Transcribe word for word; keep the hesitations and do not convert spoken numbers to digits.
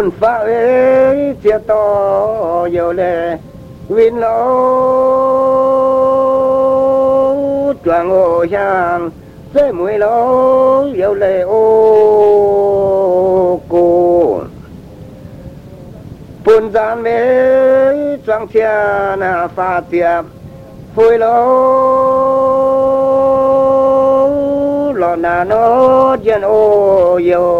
bồn pha ế chia to yêu lệ vin lỗ choàng ô sang dễ mũi lỗ yêu lệ ô cô bồn gian mê choàng chia na pha tiệp phôi lỗ lò nà nó dân ô yêu